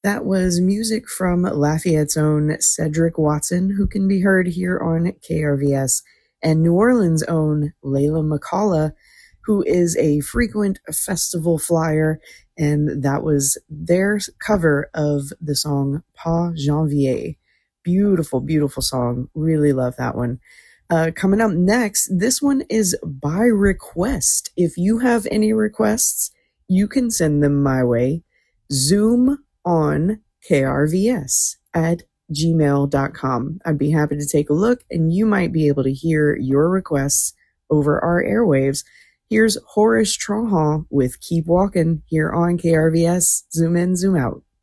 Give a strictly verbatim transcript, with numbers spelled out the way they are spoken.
That was music from Lafayette's own Cedric Watson, who can be heard here on K R V S, and New Orleans' own Layla McCalla, who is a frequent festival flyer, and that was their cover of the song Pas Janvier. Beautiful, beautiful song. Really love that one. Uh, coming up next, this one is by request. If you have any requests, you can send them my way. Zoom on K R V S at gmail dot com. I'd be happy to take a look, and you might be able to hear your requests over our airwaves. Here's Horace Trahan with Keep Walking here on K R V S. Zoom in, zoom out.